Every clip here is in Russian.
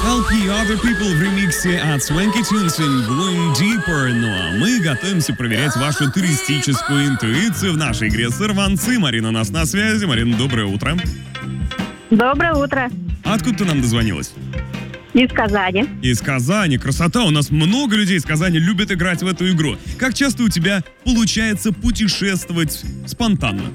LP Other People в ремиксе от Swanky Tunes and Going Deeper. Ну а мы готовимся проверять вашу туристическую интуицию в нашей игре «Сорванцы». Марина у нас на связи. Марина, доброе утро. Доброе утро. Откуда ты нам дозвонилась? Из Казани. Из Казани. Красота. У нас много людей из Казани любят играть в эту игру. Как часто у тебя получается путешествовать спонтанно?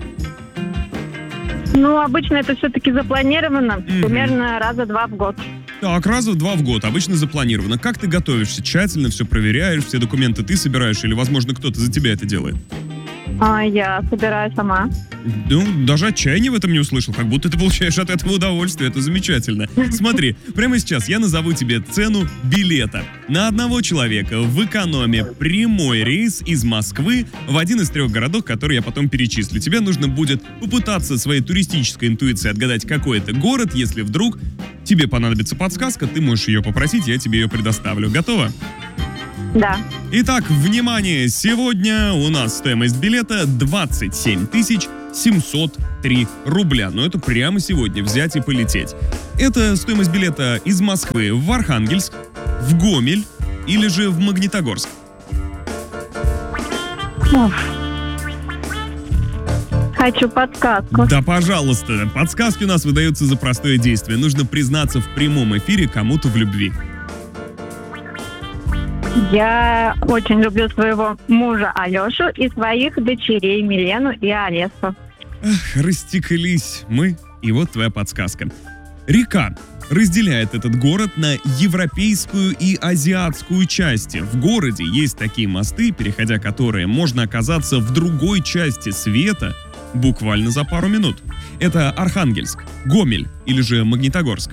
Ну, обычно это все-таки запланировано. Примерно раза 2 в год. Так, раза 2 в год. Обычно запланировано. Как ты готовишься? Тщательно все проверяешь, все документы ты собираешь или, возможно, кто-то за тебя это делает? Я собираю сама. Ну, даже отчаяния в этом не услышал, как будто ты получаешь от этого удовольствие, это замечательно. Смотри, прямо сейчас я назову тебе цену билета на одного человека в экономе прямой рейс из Москвы в один из 3 городов, которые я потом перечислю. Тебе нужно будет попытаться своей туристической интуицией отгадать, какой это город. Если вдруг тебе понадобится подсказка, ты можешь ее попросить, я тебе ее предоставлю. Готова? Да. Итак, внимание, сегодня у нас стоимость билета 27 703 рубля. Но это прямо сегодня взять и полететь. Это стоимость билета из Москвы в Архангельск, в Гомель или же в Магнитогорск. Хочу подсказку. Да, пожалуйста. Подсказки у нас выдаются за простое действие. Нужно признаться в прямом эфире кому-то в любви. Я очень люблю своего мужа Алешу и своих дочерей Милену и Олесу. Ах, растекались мы, и вот твоя подсказка. Река разделяет этот город на европейскую и азиатскую части. В городе есть такие мосты, переходя которые можно оказаться в другой части света буквально за пару минут. Это Архангельск, Гомель или же Магнитогорск.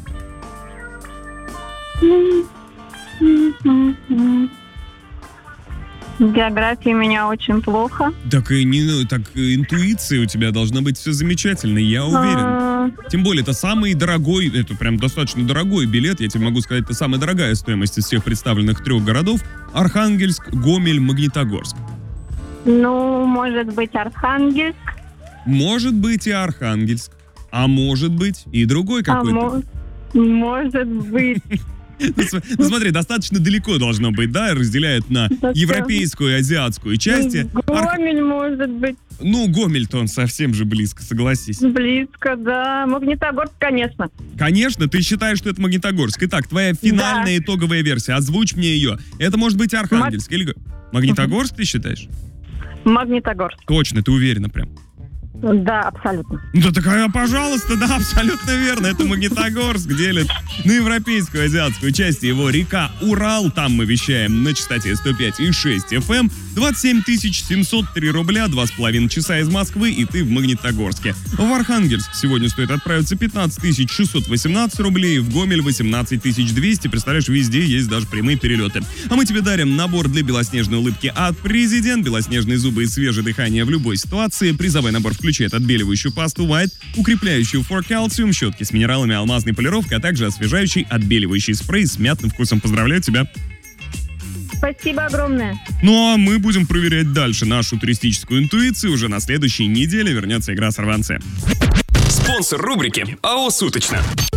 География у меня очень плохо. Так интуиция у тебя должна быть все замечательно, я уверен. Тем более, это самый дорогой, это прям достаточно дорогой билет, я тебе могу сказать, это самая дорогая стоимость из всех представленных 3 городов. Архангельск, Гомель, Магнитогорск. Ну, может быть, Архангельск. Может быть и Архангельск, а может быть и другой какой-то. Может быть. Ну смотри, достаточно далеко должно быть, да, разделяют на европейскую и азиатскую части. Гомель, может быть. Ну, Гомель-то он совсем же близко, согласись. Близко, да. Магнитогорск, конечно. Конечно, ты считаешь, что это Магнитогорск. Итак, твоя финальная итоговая версия, озвучь мне ее. Это может быть Архангельск или... Магнитогорск, ты считаешь? Магнитогорск. Точно, ты уверена прям? Да, абсолютно. Да такая, пожалуйста, да, абсолютно верно. Это Магнитогорск делит на европейскую и азиатскую часть. Его река Урал. Там мы вещаем на частоте 105,6 FM. 27 703 рубля, 2,5 часа из Москвы, и ты в Магнитогорске. В Архангельск сегодня стоит отправиться 15 618 рублей, в Гомель 18 200. Представляешь, везде есть даже прямые перелеты. А мы тебе дарим набор для белоснежной улыбки от Президент. Белоснежные зубы и свежее дыхание в любой ситуации. Призовой набор включает отбеливающую пасту White, укрепляющую For Calcium, щетки с минералами, алмазной полировкой, а также освежающий отбеливающий спрей с мятным вкусом. Поздравляю тебя! Спасибо огромное. Ну а мы будем проверять дальше нашу туристическую интуицию. Уже на следующей неделе вернется игра «Сорванцы». Спонсор рубрики АО «Суточно».